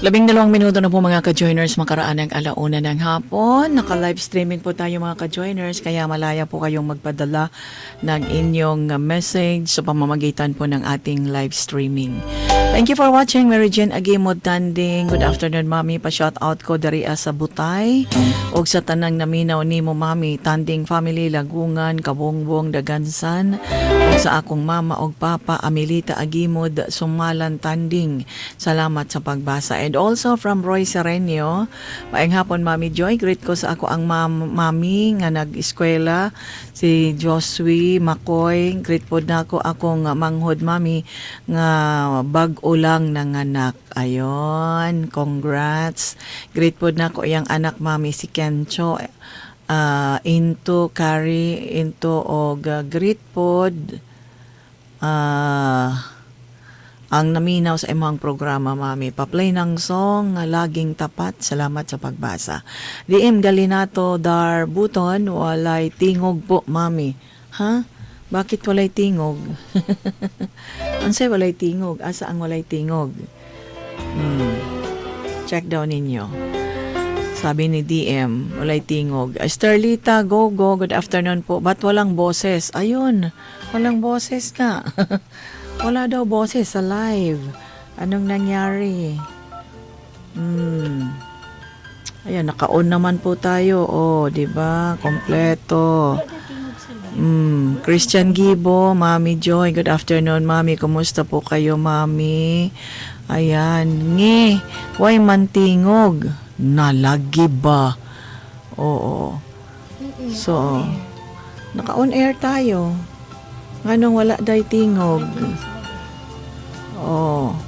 12 minuto na po mga ka-joiners, makaraan ng alauna ng hapon. Naka-live streaming po tayo mga ka-joiners, kaya malaya po kayong magpadala ng inyong message sa pamamagitan po ng ating live streaming. Thank you for watching. Mary Jane Agimod Tanding. Good afternoon, Mami. Pa-shout out ko dari sa Butay. Og sa tanang naminaw ni mo, Mami. Tanding family, Lagungan, Kabongbong, Dagansan. Og sa akong mama og papa, Amelita Agimod, Sumalan Tanding. Salamat sa pagbasa. And also from Roy Serenio, maayong hapon Mami Joy, greet ko sa ako ang mami nga nag-eskwela, si Josue Makoy, greet po na ako akong manghod Mami nga bag-o lang nanganak. Ayon, congrats. Greet po na ako iyang anak Mami si Kencho, into Carrie, into og greet pod. Ang naminaw sa imong programa, Mami. Pa-play ng song, Laging Tapat. Salamat sa pagbasa. DM Galinato Dar Buton, walay tingog po, Mami. Ha? Bakit walay tingog? Ansay walay tingog? Asa ang walay tingog? Check down ninyo. Sabi ni DM, walay tingog. Sterlita, go. Good afternoon po. Ba't walang boses? Ayun, walang boses ka. Wala daw boses sa live. Anong nangyari? Ayan, naka-on naman po tayo. Oh, 'di ba? Kompleto. Christian Gibo, Mami Joy. Good afternoon, Mami. Kumusta po kayo, Mami? Ayan, why mantingog? Nalagi ba? Oo. So, naka-on air tayo. Anong wala day tingog? Oh.